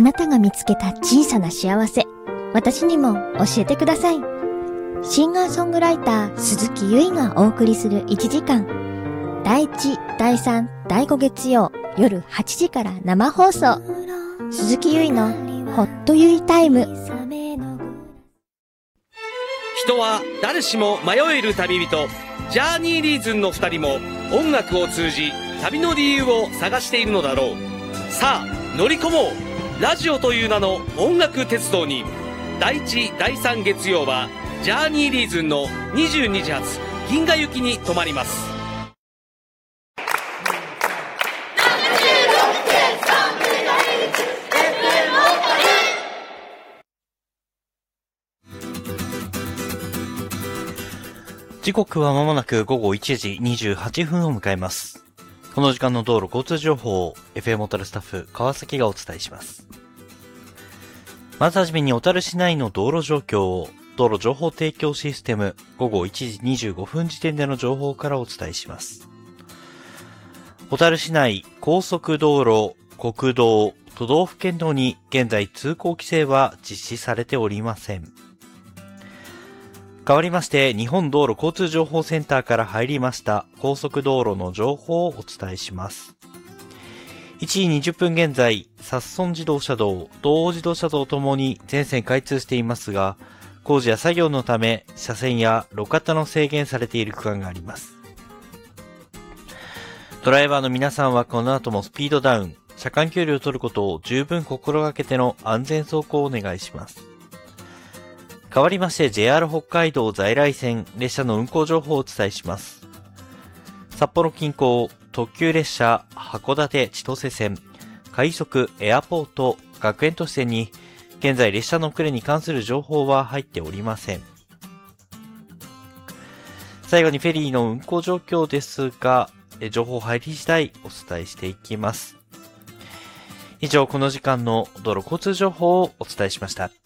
なたが見つけた小さな幸せ、私にも教えてください。シンガーソングライター鈴木ゆいがお送りする1時間、第1、第3、第5月曜夜8時から生放送、鈴木ゆいのホットゆいタイム。 人は誰しも迷える旅人、ジャーニーリーズンの2人も音楽を通じ旅の理由を探しているのだろう。さあ乗り込もう、ラジオという名の音楽鉄道に。第1、第3月曜はジャーニーリーズンの22時発銀河行きに停まります。 時刻は間もなく午後1時28分を迎えます。この時間の道路交通情報を FM 小樽スタッフ川崎がお伝えします。まずはじめに小樽市内の道路状況を道路情報提供システム午後1時25分時点での情報からお伝えします。小樽市内高速道路、国道、都道府県道に現在通行規制は実施されておりません。代わりまして日本道路交通情報センターから入りました高速道路の情報をお伝えします。1時20分現在、札樽自動車道、東欧自動車道ともに全線開通していますが、工事や作業のため車線や路肩の制限されている区間があります。ドライバーの皆さんはこの後もスピードダウン、車間距離を取ることを十分心がけての安全走行をお願いします。代わりまして JR 北海道在来線列車の運行情報をお伝えします。札幌近郊特急列車函館千歳線、快速エアポート学園都市線に現在列車の遅れに関する情報は入っておりません。最後にフェリーの運行状況ですが、情報入り次第お伝えしていきます。以上、この時間の道路交通情報をお伝えしました。